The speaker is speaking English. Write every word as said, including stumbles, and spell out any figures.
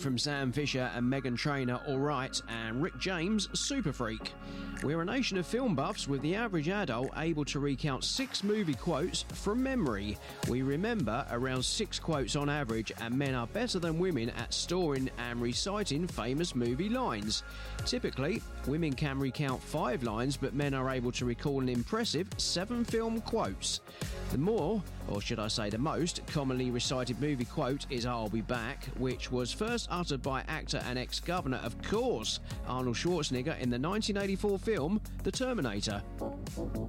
from Sam Fisher and Meghan Trainor, Alright, and Rick James, Super Freak. We're a nation of film buffs with the average adult able to recount six movie quotes from memory. We remember around six quotes on average, and men are better than women at storing and reciting famous movie lines. Typically, women can recount five lines, but men are able to recall an impressive seven film quotes. The more, or should I say the most, commonly recited movie quote is "I'll be back," which was first uttered by actor and ex-governor, of course, Arnold Schwarzenegger in the nineteen eighty-four film The Terminator.